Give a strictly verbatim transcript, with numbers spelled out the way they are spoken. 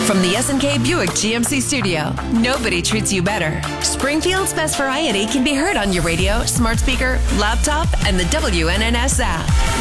From the S and K Buick G M C studio, nobody treats you better. Springfield's best variety can be heard on your radio, smart speaker, laptop, and the W N N S app.